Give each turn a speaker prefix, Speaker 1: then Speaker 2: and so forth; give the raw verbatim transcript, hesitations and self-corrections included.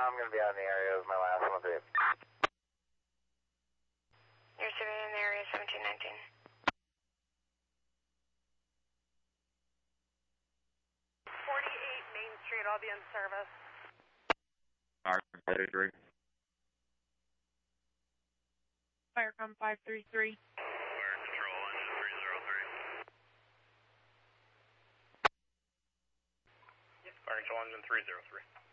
Speaker 1: I'm going to be out in the area. It was my last one. Three.
Speaker 2: You're sitting in the area, seventeen nineteen.
Speaker 3: forty-eight Main Street, I'll be in service.
Speaker 4: Fire thirty-three.
Speaker 5: Firecom five three three.
Speaker 6: Fire control, engine three zero three. Fire control, engine three zero three.